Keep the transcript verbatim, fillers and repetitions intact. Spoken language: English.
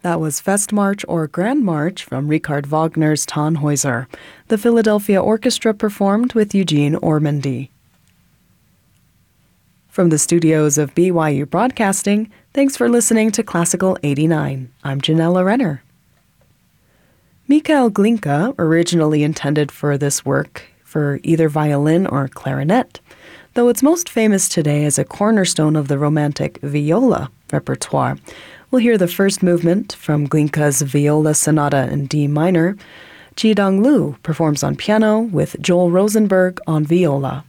That was Festmarch or Grand March from Richard Wagner's Tannhäuser. The Philadelphia Orchestra performed with Eugene Ormandy. From the studios of B Y U Broadcasting, thanks for listening to Classical eighty-nine. I'm Janella Renner. Mikhail Glinka, originally intended for this work for either violin or clarinet, though it's most famous today as a cornerstone of the Romantic viola repertoire. We'll hear the first movement from Glinka's Viola Sonata in D minor. Ji Dong Lu performs on piano with Joel Rosenberg on viola.